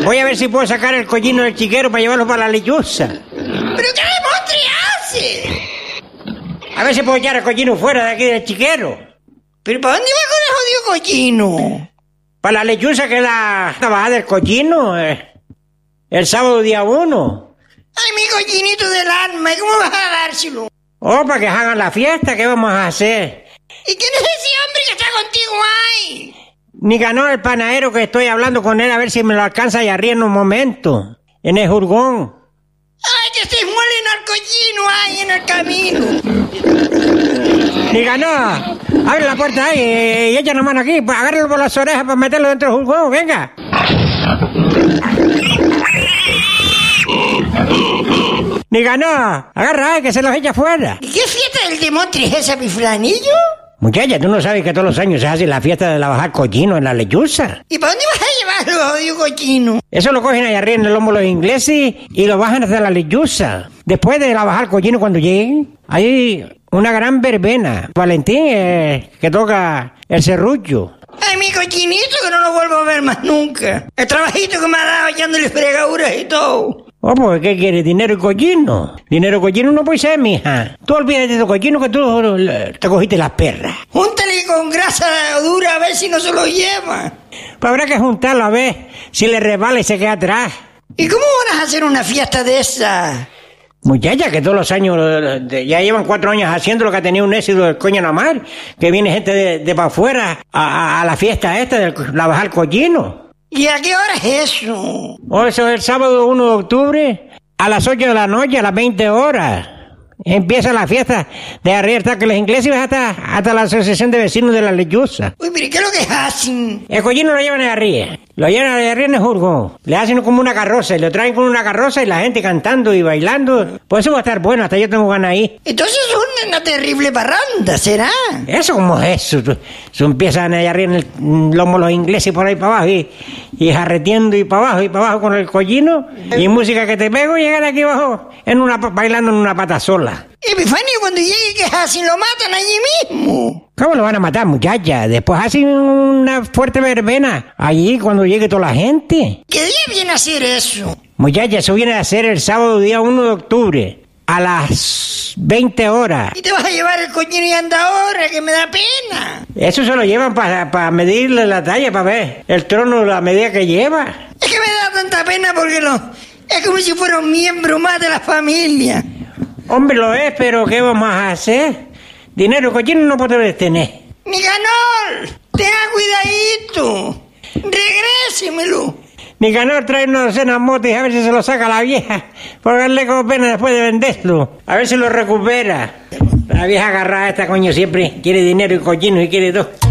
Voy a ver si puedo sacar el collino del chiquero para llevarlo para la lechuza. ¿Pero qué demontre hace? A ver si puedo echar el collino fuera de aquí del chiquero. ¿Pero para dónde va con el jodido collino? Para la lechuza, que es la bajada del collino. El sábado día 1. Ay, mi collinito del alma, ¿y cómo vas a dárselo? Oh, para que hagan la fiesta, ¿qué vamos a hacer? ¿Y quién es ese hombre que está contigo ahí? Nicanor, el panadero, que estoy hablando con él a ver si me lo alcanza allá arriba en un momento. En el jurgón. Ay, que se muelen al collino ahí en el camino. Nicanor, abre la puerta ahí y echa la mano aquí, agárralo por las orejas para meterlo dentro del jurgón, venga. Nicanor, agarra ahí que se los echa afuera. ¿Y qué fiesta del demontre es esa, mi flanillo? Muchacha, ¿tú no sabes que todos los años se hace la fiesta de la bajar collino en la lechuza? ¿Y para dónde vas a llevarlo, jodido cochino? Eso lo cogen allá arriba en el lomo los ingleses y lo bajan hasta la lechuza. Después de la bajar collino, cuando lleguen, hay una gran verbena. Valentín, que toca el serrucho. Ay, mi cochinito, que no lo vuelvo a ver más nunca. El trabajito que me ha dado echándole fregaduras y todo. Oh, pues, ¿qué quieres? ¿Dinero y collino? Dinero y collino no puede ser, mija. Tú olvídate de tu collino que tú te cogiste las perras. Júntale con grasa dura a ver si no se lo lleva. Pues habrá que juntarlo a ver si le resbala y se queda atrás. ¿Y cómo van a hacer una fiesta de esa? Muchacha, que todos los años, ya llevan 4 años haciendo lo que ha tenido un éxito del coño en la mar, que viene gente de para afuera a la fiesta esta de la bajar collino. ¿Y a qué hora es eso? Oh, eso es el sábado 1 de octubre, a las 8 de la noche, a las 20 horas. Empieza la fiesta de arriba hasta que los ingleses hasta la asociación de vecinos de la lechuza. Uy, pero ¿qué es lo que hacen? El collino lo llevan de arriba. Lo llevan de arriba en el jurgón. Le hacen como una carroza y lo traen con una carroza y la gente cantando y bailando. Pues eso va a estar bueno, hasta yo tengo ganas ahí. Entonces es una terrible parranda, ¿será? ¿Eso cómo es eso? Eso empiezan allá arriba en el lomo los ingleses por ahí para abajo y jarreteando y para abajo con el collino. Y música que te pego, llegan aquí abajo bailando en una pata sola. Epifanio, cuando llegue, ¿qué hacen? ¿Lo matan allí mismo? ¿Cómo lo van a matar, muchacha? Después hacen una fuerte verbena allí cuando llegue toda la gente. ¿Qué día viene a ser eso? Muchacha, eso viene a ser el sábado día 1 de octubre, a las 20 horas. ¿Y te vas a llevar el cochino y anda ahora, que me da pena? Eso se lo llevan para medirle la talla, para ver el trono, la medida que lleva. Es que me da tanta pena porque es como si fuera un miembro más de la familia. Hombre, lo es, pero ¿qué vamos a hacer? Dinero cochino no podés tener. Nicanor, tenga cuidadito. Regrésemelo. Nicanor, trae una docena de motos y a ver si se lo saca la vieja. Por darle como pena después de venderlo. A ver si lo recupera. La vieja agarrada esta, coño, siempre quiere dinero y cochino y quiere todo.